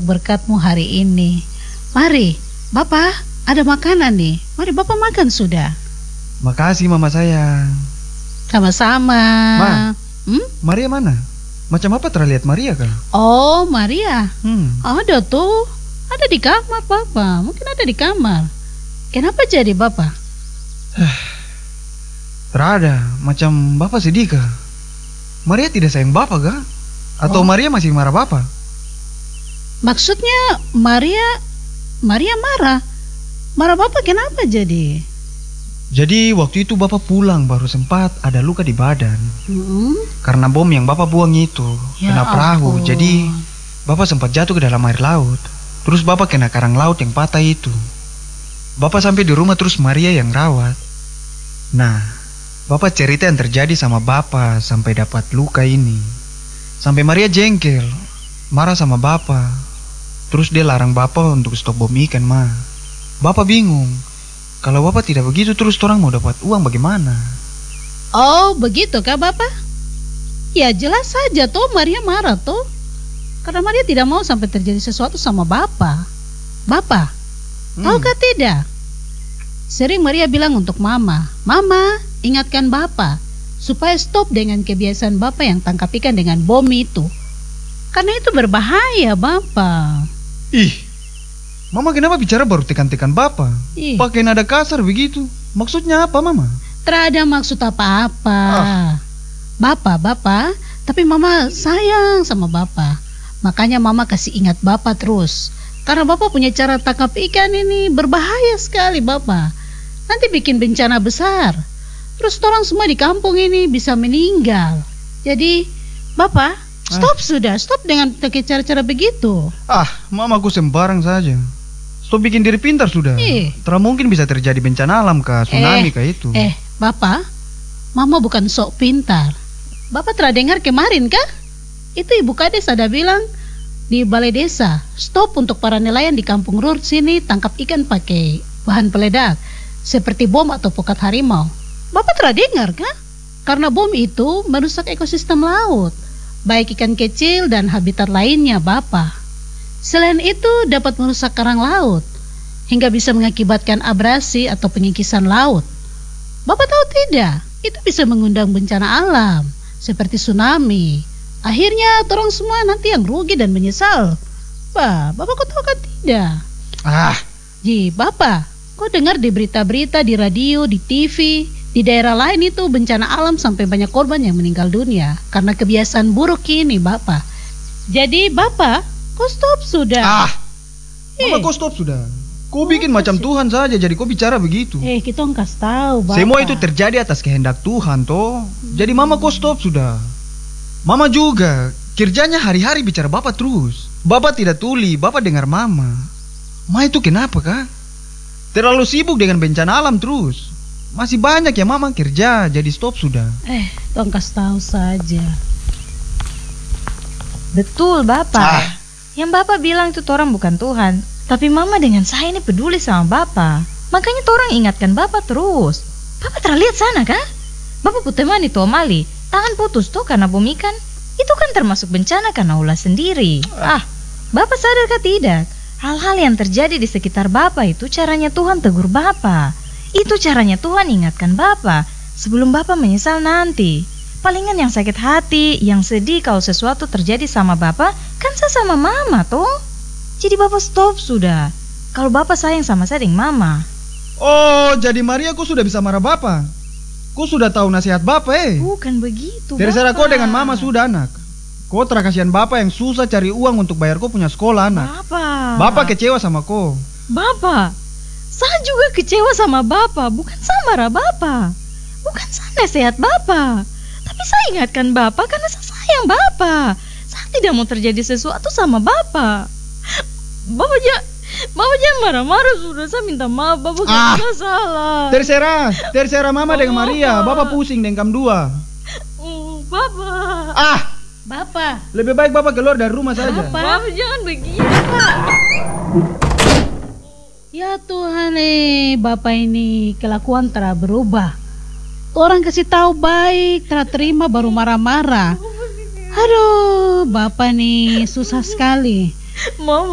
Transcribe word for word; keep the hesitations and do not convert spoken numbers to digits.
berkatmu hari ini. Mari, Bapak, ada makanan nih. Mari Bapak makan sudah. Makasih mama sayang. Sama-sama. Ma, hmm? Maria mana? Macam apa terlihat Maria kah? Oh, Maria. Hmm. Ada tuh. Ada di kamar Bapak. Mungkin ada di kamar. Kenapa jadi Bapak? Terada, macam Bapak sedih kah? Maria tidak sayang Bapak kah? Atau Oh. Maria masih marah Bapak? Maksudnya Maria Maria marah. Marah Bapak kenapa jadi? Jadi waktu itu Bapak pulang baru sempat ada luka di badan. Hmm? Karena bom yang Bapak buang itu Ya kena perahu. ampun. Jadi Bapak sempat jatuh ke dalam air laut. Terus Bapak kena karang laut yang patah itu. Bapak sampai di rumah terus Maria yang rawat. Nah, Bapak cerita yang terjadi sama Bapak sampai dapat luka ini. Sampai Maria jengkel, marah sama Bapak. Terus dia larang Bapak untuk stop bom ikan, Ma. Bapak bingung. Kalau Bapak tidak begitu terus orang mau dapat uang bagaimana? Oh, begitu kah Bapak? Ya jelas saja tuh Maria marah tuh. Karena Maria tidak mau sampai terjadi sesuatu sama Bapak. Bapak, Hmm. tahukah tidak? Sering Maria bilang untuk Mama, Mama, ingatkan Bapak supaya stop dengan kebiasaan Bapak yang tangkap ikan dengan bom itu. Karena itu berbahaya, Bapak. Ih, Mama kenapa bicara baru tekan-tekan Bapak? Ih, Pakai nada kasar begitu. Maksudnya apa, Mama? tidak ada maksud apa-apa. Ah. Bapak, Bapak, tapi Mama sayang sama Bapak. Makanya Mama kasih ingat Bapak terus. Karena Bapak punya cara tangkap ikan ini berbahaya sekali, Bapak. Nanti bikin bencana besar. Terus orang semua di kampung ini bisa meninggal. Jadi, Bapak, stop sudah. Stop dengan pakai cara-cara begitu. Ah, Mamaku sembarang saja. Stop bikin diri pintar sudah. Ih. Tidak mungkin bisa terjadi bencana alam kah, tsunami kah itu. Eh, Bapak, Mama bukan sok pintar. Bapak telah dengar kemarin kah? Itu Ibu Kades ada bilang di balai desa, stop untuk para nelayan di kampung Rur sini tangkap ikan pakai bahan peledak seperti bom atau pukat harimau. Bapak telah dengar kah? Karena bom itu merusak ekosistem laut, baik ikan kecil dan habitat lainnya, Bapak. Selain itu dapat merusak karang laut hingga bisa mengakibatkan abrasi atau pengikisan laut. Bapak tahu tidak? Itu bisa mengundang bencana alam seperti tsunami. Akhirnya orang semua nanti yang rugi dan menyesal. Bah, Bapak kok tahu kan tidak? Ah, Ji, Bapak, kok dengar di berita-berita, di radio, di T V, di daerah lain itu bencana alam sampai banyak korban yang meninggal dunia karena kebiasaan buruk ini, Bapak. Jadi, Bapak, kok stop sudah? ah. Mama Eh. kau stop sudah. Kau bikin macam Tuhan saja, jadi kau bicara begitu. Eh, kita nggak kasih tahu, Bapak. Semua itu terjadi atas kehendak Tuhan, toh. Jadi Mama kau stop sudah. Mama juga kerjanya hari-hari bicara Bapak terus. Bapak tidak tuli, Bapak dengar Mama. Ma itu kenapa kah? Terlalu sibuk dengan bencana alam terus. Masih banyak ya Mama kerja, jadi stop sudah. Eh, tong kasih tahu saja. Betul Bapak. Ah. Yang Bapak bilang itu orang bukan Tuhan. Tapi Mama dengan saya ini peduli sama Bapak. Makanya orang ingatkan Bapak terus. Bapak terlihat sana kah? Bapak putemani tuh Om Ali. Tangan putus tuh karena bom ikan. Itu kan termasuk bencana karena ulah sendiri. Ah, Bapak sadarkah tidak? Hal-hal yang terjadi di sekitar Bapak itu caranya Tuhan tegur Bapak. Itu caranya Tuhan ingatkan Bapak sebelum Bapak menyesal nanti. Palingan yang sakit hati, yang sedih kalau sesuatu terjadi sama Bapak, kan saya sama Mama tuh. Jadi Bapak stop sudah. Kalau Bapak sayang sama saya dengan Mama. Oh, jadi Maria kau sudah bisa marah Bapak. Kau sudah tahu nasihat Bapak eh. Bukan begitu Terserah Bapak. kau dengan Mama sudah anak. Kau terakasihan Bapak yang susah cari uang untuk bayar kau punya sekolah anak. Bapak. Bapak kecewa sama kau. Bapak, saya juga kecewa sama Bapak. Bukan saya marah Bapak. Bukan saya nasihat Bapak. Tapi saya ingatkan Bapak karena saya sayang Bapak. Saya tidak mau terjadi sesuatu sama Bapak. Bapak jangan, Bapak jangan marah-marah sudah. Saya minta maaf. Bapak Ah. gak salah. Terserah, terserah Mama dengan Maria. Bapak. Bapak pusing dengan kamu dua. Oh, Bapak. Ah, Bapak, lebih baik Bapak keluar dari rumah saja. Bapak. Bapak jangan begini Pak. Ya Tuhan, eh, Bapak ini kelakuan telah berubah. Orang kasih tahu baik, telah terima baru marah-marah. Aduh, Bapak nih susah sekali. Mama.